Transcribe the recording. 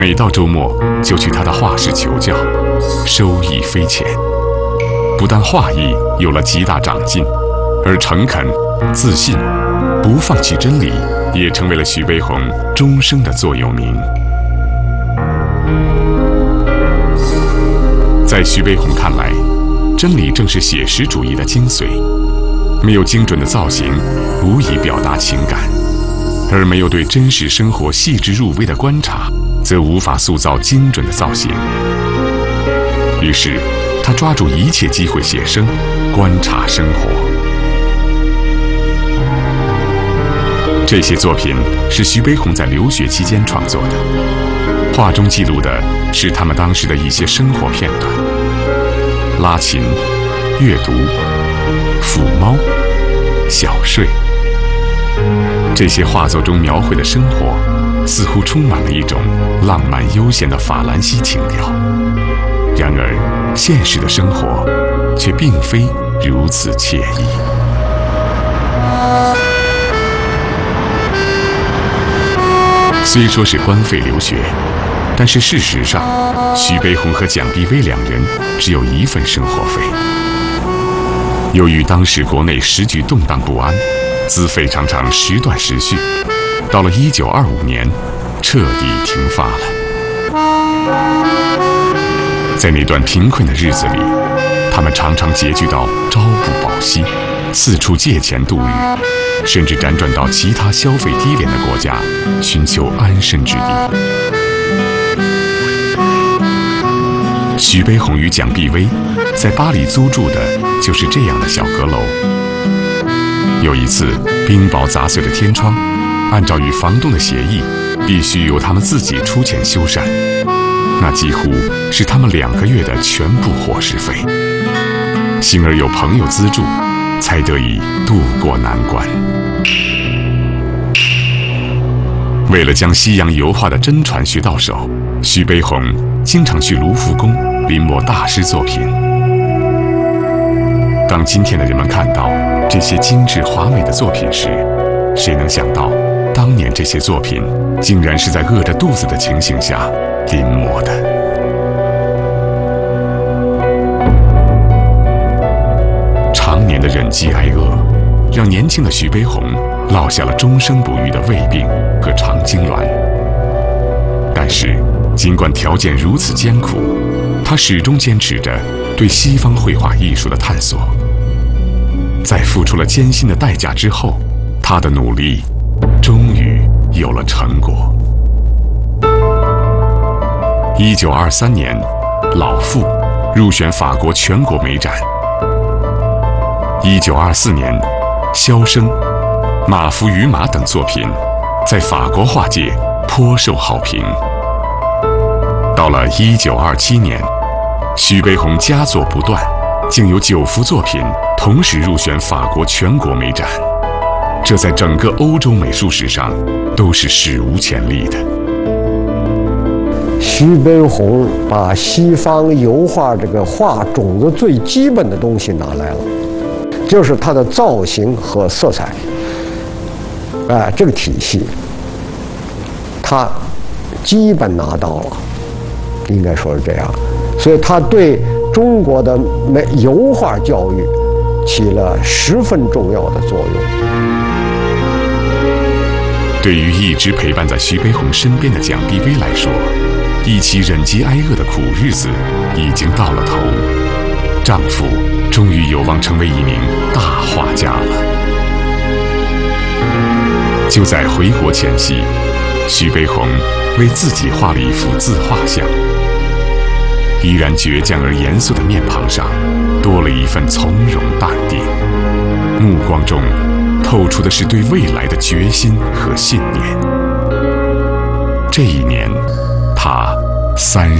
每到周末就去他的画室求教，收益匪浅。不但画艺有了极大长进，而诚恳、自信、不放弃真理，也成为了徐悲鸿终生的座右铭。在徐悲鸿看来，真理正是写实主义的精髓。没有精准的造型，无以表达情感；而没有对真实生活细致入微的观察，则无法塑造精准的造型。于是，他抓住一切机会写生，观察生活。这些作品是徐悲鸿在留学期间创作的，画中记录的是他们当时的一些生活片段：拉琴、阅读、抚猫、小睡。这些画作中描绘的生活，似乎充满了一种浪漫悠闲的法兰西情调。然而，现实的生活却并非如此惬意。虽说是官费留学，但是事实上，徐悲鸿和蒋碧薇两人只有一份生活费。由于当时国内时局动荡不安，资费常常时断时续，到了1925年，彻底停发了。在那段贫困的日子里，他们常常拮据到朝不保夕，四处借钱度日，甚至辗转到其他消费低廉的国家，寻求安身之地。徐悲鸿与蒋碧薇在巴黎租住的就是这样的小阁楼。有一次，冰雹砸碎了天窗，按照与房东的协议，必须由他们自己出钱修缮，那几乎是他们2个月的全部伙食费。幸而有朋友资助，才得以渡过难关。为了将西洋油画的真传学到手，徐悲鸿经常去卢浮宫临摹大师作品。当今天的人们看到这些精致华美的作品时，谁能想到当年这些作品竟然是在饿着肚子的情形下临摹的。常年的忍饥挨饿，让年轻的徐悲鸿落下了终生不愈的胃病和肠痉挛。但是尽管条件如此艰苦，他始终坚持着对西方绘画艺术的探索。在付出了艰辛的代价之后，他的努力终于有了成果。1923年，《老妇》入选法国全国美展。1924年，《箫声》《马夫与马》等作品在法国画界颇受好评。到了1927年，徐悲鸿佳作不断，竟有9幅作品同时入选法国全国美展，这在整个欧洲美术史上都是史无前例的。 徐悲鸿把西方油画这个画种子最基本的东西拿来了，就是它的造型和色彩，这个体系，他基本拿到了，应该说是这样。所以他对中国的油画教育起了十分重要的作用。 对于一直陪伴在徐悲鸿身边的蒋碧薇来说，一起忍饥挨饿的苦日子已经到了头，丈夫终于有望成为一名大画家了。就在回国前夕，徐悲鸿为自己画了一幅自画像，依然倔强而严肃的面庞上多了一份从容淡定，目光中透出的是对未来的决心和信念。这一年，他30